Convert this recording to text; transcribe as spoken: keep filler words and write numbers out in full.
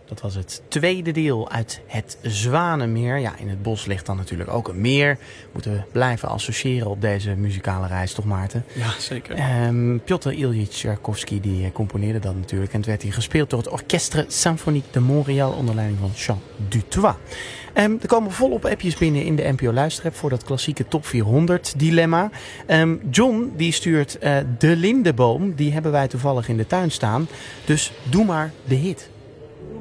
Dat was het tweede deel uit Het Zwanenmeer. Ja, in het bos ligt dan natuurlijk ook een meer. Moeten we blijven associëren op deze muzikale reis, toch Maarten? Ja, zeker. Um, Piotr Ilyich Tchaikovsky die componeerde dat natuurlijk. En het werd hier gespeeld door het Orchestre Symphonique de Montréal onder leiding van Jean Dutoit. Um, er komen volop appjes binnen in de N P O Luisterapp voor dat klassieke top vierhonderd dilemma. Um, John die stuurt uh, De Lindeboom. Die hebben wij toevallig in de tuin staan. Dus doe maar de hit.